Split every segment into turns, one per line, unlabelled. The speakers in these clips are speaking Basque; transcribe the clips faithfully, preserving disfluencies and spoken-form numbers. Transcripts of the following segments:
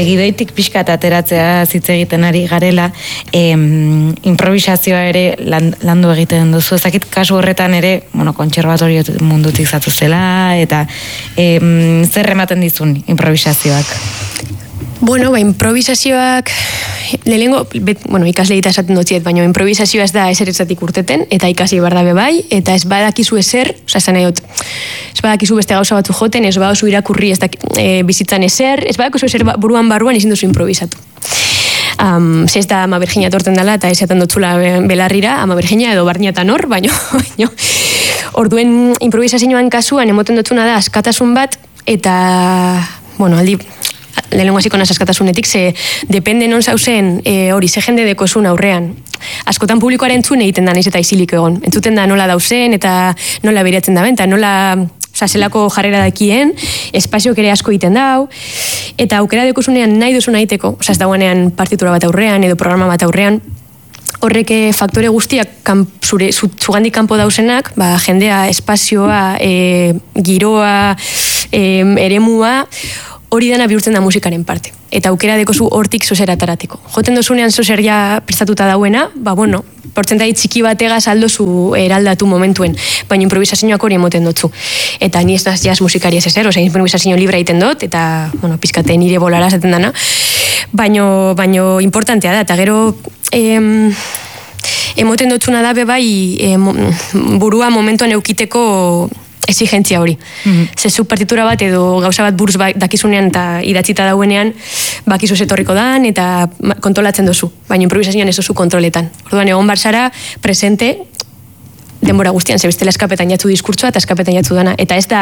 gidoitik pixka eta ateratzea zitze egiten ari garela, em, improvisazioa ere lan, landu egiten duzu. Ezakit kasu horretan ere, bueno, kontserbatorio mundutik zatu zela, eta em, zer ematen dizun improvisazioak?
Bueno, ba, improvisazioak, lehenengo, bet, bueno, ikasle eta esaten dutziet, baina improvisazioa ez da eseretzatik urteten, eta ikasi behar dabe bai, eta ez badakizu ezer, oza, esan nahi dut, ez badakizu beste gauza batzu joten, ez badakizu irakurri ez da, e, bizitzan ezer, ez badakizu ezer buruan barruan izin duzu improvisatu. Um, ze ez da Ama Virginia torten dela, eta esaten dutzula belarrira, Ama Virginia edo Barnia eta nor, baina, baina, orduen improvisazioan kasuan, emoten dutzuna da, askatasun bat, eta, bueno, aldi, lehenengo hasiko naz askatasunetik, ze depende non zauzen e, hori, ze jende dekozun aurrean. Askotan publikoaren entzun egiten da, naiz eta isilik egon. Entzuten da nola dauzen, eta nola beriatzen da benta, nola, oza, zelako jarrera dakien, espazioak ere asko egiten dau, eta aukera dekozunean nahi duzuna egiteko, oza, ez dagoenean partitura bat aurrean, edo programa bat aurrean, horrek faktore guztiak kan, zure, zugandik kanpo dausenak, ba, jendea, espazioa, e, giroa, e, eremua, hori dana bihurtzen da musikaren parte. Eta aukera dekozu hortik zozer atarateko. Joten dozunean zozer ja prestatuta dauena, ba bueno, portzentai txiki batega saldozu eraldatu momentuen, baina improvisazioak hori emoten dutzu. Eta ni ez naz jazz musikari ez ezer, oza, improvisazio libra egiten dut, eta, bueno, pizkate nire bolara zaten dana, baino, baino importantea da, eta gero em, emoten dutzuna da bebai em, burua momentuan eukiteko exigentzia hori. Mm-hmm. Ze zuk partitura bat edo gauza bat buruz dakizunean eta idatzita dauenean bakizu zetorriko dan eta kontrolatzen dozu. Baina improvisazioan ez dozu kontroletan. Orduan egon barzara presente denbora guztian, ze bestela eskapetan jatzu diskurtsoa eta eskapetan jatzu dana. Eta ez da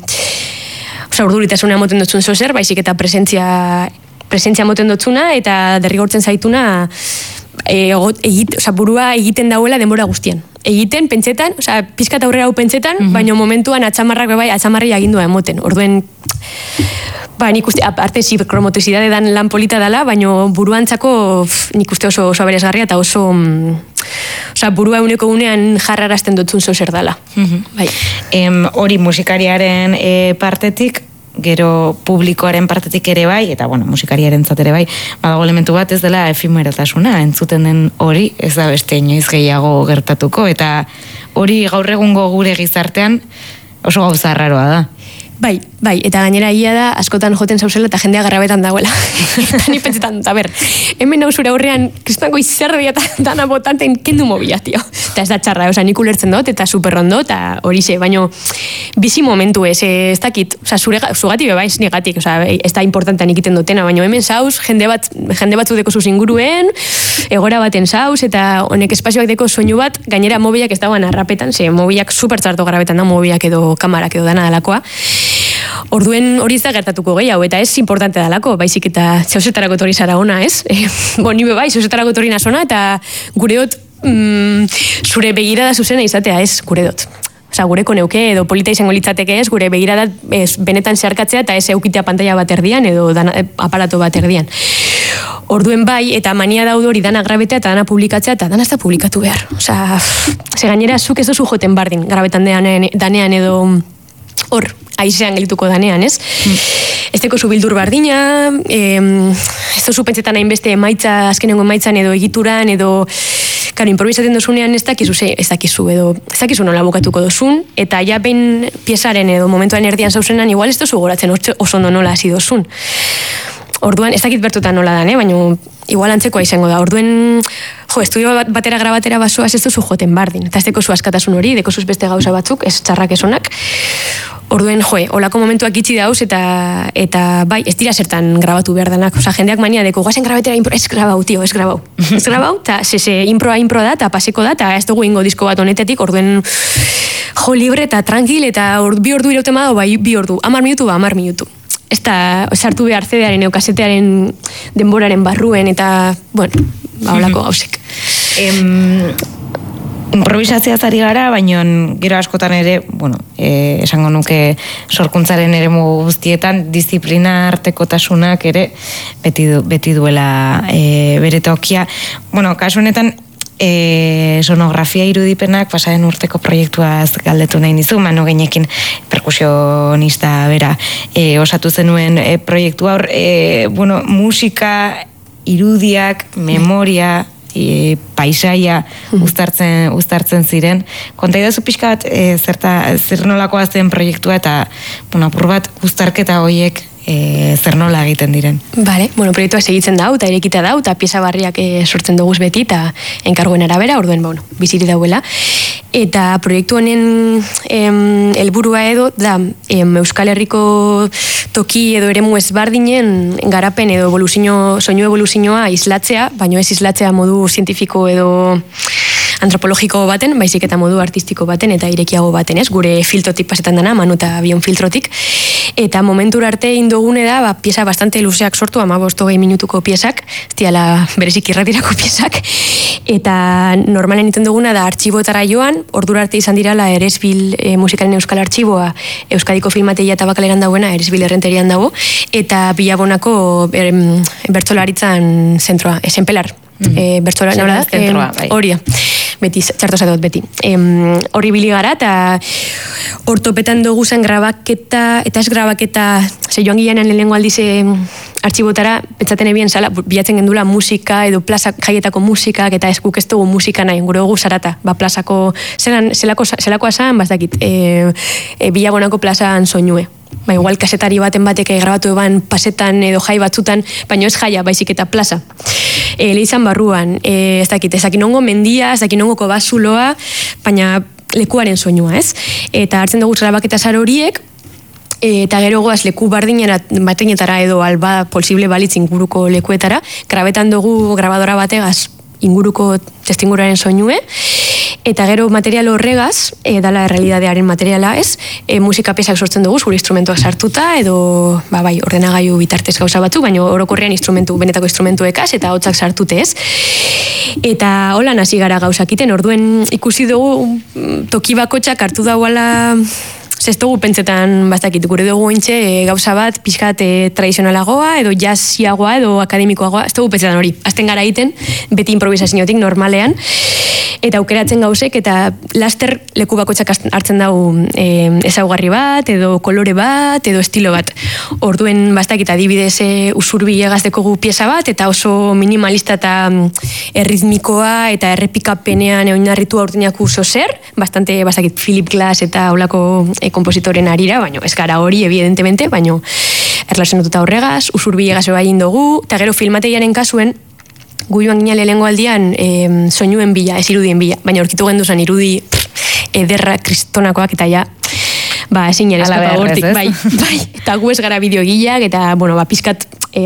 oza, urduritasuna moten dotzun zozer, baizik eta presentzia presentzia moten dotzuna eta derrigortzen zaituna e, egit, oza, burua egiten dauela denbora guztian. Egiten, pentsetan, oza, pizkat aurrera hau pentsetan, mm-hmm. baina momentuan atxamarrak bebai, atxamarri agindua emoten. Orduen, ba, nik uste, aparte, zikromotizidade dan lan polita dela, baina buruantzako nik uste oso, oso aberesgarria eta oso oza, burua euneko unean jarrarazten dutzun zozer dela. Mm-hmm. Bai.
Em, hori musikariaren e, partetik, gero publikoaren partetik ere bai, eta bueno, musikariaren ere bai, badago elementu bat ez dela efimerotasuna, entzuten den hori, ez da beste inoiz gehiago gertatuko, eta hori gaur egungo gure gizartean oso gauza arraroa da.
Bai, bai, eta gainera ia da, askotan joten zauzela eta jendea garrabetan dagoela. Eta ni pentsetan, a ber, hemen hau zure aurrean, kristango izerdia eta dana botanten kendu mobila, tio. Eta ez da txarra, oza, nik ulertzen dut, eta superrondo, eta hori ze, baino, bizi momentu ez, ez dakit, oza, zure, zugati bebaiz negatik, oza, ez da importantean ikiten dutena, baino hemen zauz, jende bat, jende batzu deko zuz inguruen, egora baten zauz, eta honek espazioak deko soinu bat, gainera mobilak ez dagoen arrapetan, ze mobilak super txarto garrabetan da, mobilak edo kamarak edo dana dalakoa. Orduen hori ez da gertatuko gehiago, eta ez importante dalako, baizik eta zauzetarako etorri zara ona, ez? E, bo, ni bai, zauzetarako etorri nazona, eta gure dut mm, zure begirada zuzena izatea, ez, gure dut. Osa, gureko neuke, edo polita izango litzateke ez, gure begirada ez, benetan zeharkatzea, eta ez eukitea pantalla bat erdian, edo dana, aparato bat erdian. Orduen bai, eta mania daude hori dana grabetea, eta dana publikatzea, eta dana ez da publikatu behar. Osa, ze gainera, zuk ez dozu joten bardin, grabetan danean, danean edo hor, aizean gelituko danean, ez? Mm. Ez teko zu bildur bardina, em, ez dozu pentsetan hainbeste emaitza, azkenengo emaitzan edo egituran, edo, karo, improvisatzen dozunean ez dakizu, ez dakizu, edo, ez dakizu nola bukatuko dozun, eta ja behin piezaren edo momentuan erdian zauzenan, igual ez dozu goratzen oso ondo nola hasi dozun. Orduan, ez dakit bertutan nola dan, eh? Baina igual antzekoa izango da. Orduen, jo, estudio bat, batera grabatera basoaz ez duzu joten bardin. Eta ez deko zu askatasun hori, deko zuz beste gauza batzuk, ez txarrak esonak. Orduen, jo, olako momentuak itxi dauz, eta, eta bai, ez dira zertan grabatu behar danak. Osa, jendeak mania deko, guazen grabatera impro, ez grabau, tio, ez grabau. Ez grabau, eta zeze, improa impro da, eta paseko da, eta ez dugu ingo disko bat honetetik, orduen, jo, libre eta tranquil, eta or, bi ordu irauten bada, bai, bi ordu, amar minutu, ba, amar minutu. Ez da, sartu behar zedearen, eukasetearen denboraren barruen, eta, bueno, ba, olako gauzek.
Em, improvisazioa zari gara, baina gero askotan ere, bueno, eh, esango nuke sorkuntzaren ere guztietan, disiplina artekotasunak ere beti, du, beti duela eh, bere tokia. Bueno, kasu honetan, e, sonografia irudipenak pasaren urteko proiektuaz galdetu nahi nizu, Manu Geinekin perkusionista bera e, osatu zenuen e, proiektu hor, e, bueno, musika, irudiak, memoria, e, paisaia uztartzen, uztartzen ziren. Konta idazu pixka bat, e, zerta, zer nolakoa zen proiektua eta, bueno, apur bat uztarketa horiek E, zer nola egiten diren.
Vale, bueno, proiektua segitzen dau, eta erekita dau, eta pieza barriak e, sortzen duguz beti, eta enkarguen arabera, orduen, bueno, biziri dauela. Eta proiektu honen em, helburua edo, da, em, Euskal Herriko toki edo eremu ezbardinen garapen edo evoluzio, soinu evoluzioa islatzea, baino ez islatzea modu zientifiko edo antropologiko baten, baizik eta modu artistiko baten eta irekiago baten, ez? Gure filtrotik pasetan dana, Manu eta bion filtrotik. Eta momentura arte indogune da, ba, pieza bastante luzeak sortu, ama bosto gehi minutuko piezak, ez diala berezik irratirako piezak. Eta normalen iten duguna da artxiboetara joan, ordura arte izan dirala Eresbil e, musikaren euskal artxiboa, Euskadiko filmategia eta bakaleran dauena, Eresbil errenterian dago, eta Bilabonako er, bertsolaritzan zentroa, esenpelar. Mm. E, bertsola, nola da? E, Horia. Beti, txartosa dut beti. Horri bili gara, eta ortopetan dugu zen grabaketa, eta ez grabaketa, ze joan gilean lehenengo aldize artxibotara, pentsaten ebien zala, bilatzen gendula musika, edo plaza jaietako musikak, eta ez guk ez dugu musika nahi, gure dugu zarata, ba plazako, zelan, zelako, zelakoa zan, bazdakit, e, e, Bilabonako plazan soinue. Ba, igual kasetari baten batek grabatu eban pasetan edo jai batzutan, baino ez jaia, baizik eta plaza. E, lehizan barruan, e, ez dakit, ez dakit nongo mendia, ez dakit nongo kobazuloa, baina lekuaren soinua, ez? Eta hartzen dugu grabaketa zar horiek, eta gero goaz leku bardinetara edo alba posible balitz inguruko lekuetara, grabetan dugu grabadora bategaz inguruko testinguraren soinue, eta gero material horregaz, e, dala errealidadearen materiala ez, e, musika piezak sortzen dugu, gure instrumentuak sartuta, edo, ba, bai, ordenagailu bitartez gauza batzu, baina orokorrean instrumentu, benetako instrumentuekaz, eta hotzak sartute ez. Eta holan hasi gara gauzakiten, orduen ikusi dugu toki bakotxak hartu dauala, ez dugu pentsetan bastakit, gure dugu ointxe e, gauza bat, pixkat e, tradizionalagoa, edo jazziagoa, edo akademikoagoa, ez dugu pentsetan hori, azten gara egiten, beti improvisaziotik normalean, eta aukeratzen gauzek, eta laster leku bakotxak hartzen dugu e, ezaugarri bat, edo kolore bat, edo estilo bat. Orduen bastakit adibidez e, usurbi egazteko gu pieza bat, eta oso minimalista eta erritmikoa, eta errepikapenean oinarritua urteinak oso zer, bastante bastakit Philip Glass eta olako e, kompositoren arira, baino ez gara hori evidentemente, baino erlazionututa horregaz, usurbi egaz bai indogu, eta gero filmategiaren kasuen, gu joan gina lehengo aldian e, soinuen bila, ez irudien bila, baina aurkitu genduzan irudi pff, ederra kristonakoak eta ja, ba, ezin ere eskapa hortik, bai, bai, eta gu ez gara bideogileak, eta, bueno, ba, pizkat e,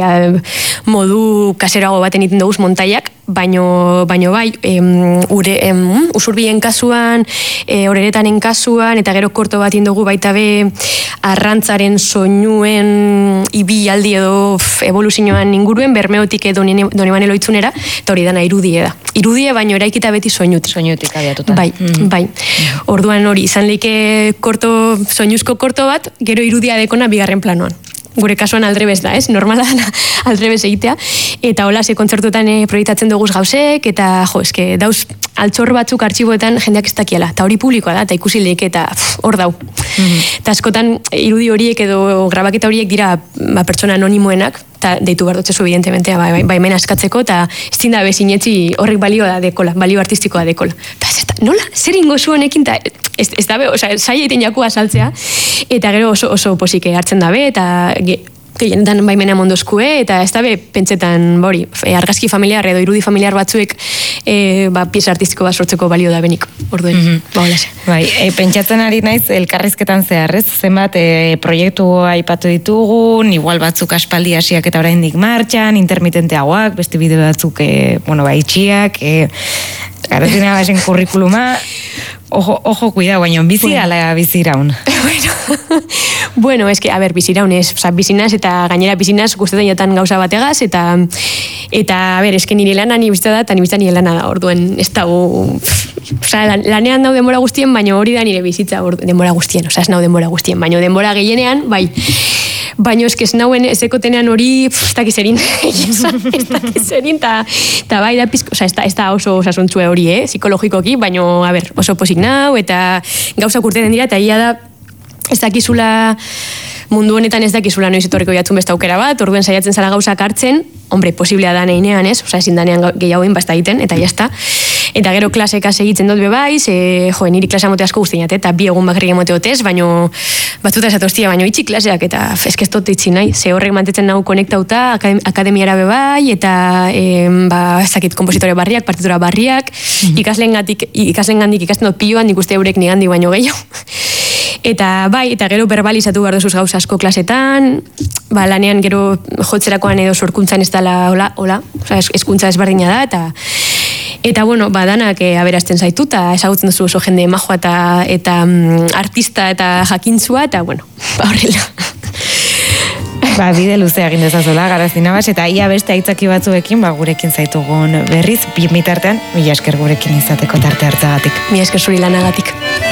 modu kaserago baten iten duguz montaiak, baino, baino bai, em, ure, em, usurbien kasuan, e, horeretanen kasuan, eta gero korto bat indugu baita be arrantzaren soinuen ibialdi edo f, evoluzioan inguruen, bermeotik edo doneban eloitzunera, eta hori dana irudie da. Irudie baino eraikita beti soinut.
Soinutik abiatuta.
Bai, mm-hmm. bai. Orduan hori, izan leike korto, soinuzko korto bat, gero irudia dekona bigarren planoan. Gure kasuan aldrebez da, ez? Normala da aldrebez egitea. Eta hola, ze kontzertuetan e, proiektatzen duguz gauzek, eta jo, eske, dauz altxor batzuk artxiboetan jendeak ez dakiela. Eta hori publikoa da, eta ikusi leik, eta hor dau. Mm-hmm. Eta askotan irudi horiek edo grabaketa horiek dira ba, pertsona anonimoenak, eta deitu behar dutzezu, evidentemente, ba, ba, hemen askatzeko, eta ez dinda bezinetzi horrek balio da dekola, balio artistikoa dekola. Eta nola, zer ingo zuenekin, eta ez, ez dabe, oza, saia egiten jakua saltzea, eta gero oso, oso posike hartzen dabe, eta gehienetan baimena mondozkue, eta ez dabe pentsetan, bori, argazki familiar edo irudi familiar batzuek e, ba, pieza artistiko bat sortzeko balio da benik, orduen, mm-hmm. ba, hola ze.
Bai, e, pentsatzen ari naiz, elkarrizketan zehar, ez? Zenbat e, proiektu aipatu ditugun, igual batzuk aspaldi hasiak eta oraindik martxan, intermitenteagoak, beste bide batzuk, e, bueno, ba, itxiak, e, garatina basen kurrikuluma, ojo, ojo, cuidado, baina bizi bueno. Ala biziraun.
Bueno, bueno, es que, a ver, biziraun ez, oza, bizinaz eta gainera bizinaz guztetan jotan gauza bategaz, eta, eta, a ver, es que nire lana ni bizta da, eta ni bizta nire lana da, orduen, ez da, oza, lanean dau denbora guztien, baina hori da nire bizitza or, denbora guztien, oza, ez nau denbora guztien, baina denbora gehienean, bai, baina eskez nauen ezekotenean hori, ez dakiz erin, ez dakiz erin, eta bai da pizko, oza, ez da, ez da oso osasuntzue hori, eh, psikologikoki, baina, a ber, oso posik nau, eta gauzak urteten dira, eta ia da, ez dakizula, mundu honetan ez dakizula noiz etorriko jatzun besta aukera bat, orduen saiatzen zara gauzak hartzen, hombre, posiblea da neinean, ez? Osa, ezin danean gehiagoin basta egiten, eta jazta. Eta gero klaseka segitzen dut bebaiz, e, jo, niri klase amote asko guztiinat, eta bi egun bakarrik emote hotez, baino, batzuta esatostia, baino itxi klaseak, eta eskestot itxi nahi, ze horrek mantetzen nahu konektauta, akademiara bebai, eta e, ba, ezakit kompositore barriak, partitura barriak, mm-hmm. ikaslengatik, ikaslengandik ikasten dut piloan, nik uste eurek nigandi baino gehiago. Eta bai, eta gero verbalizatu behar duzuz gauza asko klasetan, ba, lanean gero jotzerakoan edo sorkuntzan ez dela, hola, hola, oza, eskuntza ezberdina da, eta eta bueno, ba, danak e, aberazten zaitu, eta ezagutzen duzu oso jende majoa eta, eta mm, artista eta jakintzua, eta bueno, ba, horrela.
Ba, bide luzea egin dezazola, Garazina Bas, eta ia beste aitzaki batzuekin, ba, gurekin zaitugun berriz, bi mitartean, mila esker gurekin izateko tarte hartzagatik.
Mila esker zuri lanagatik.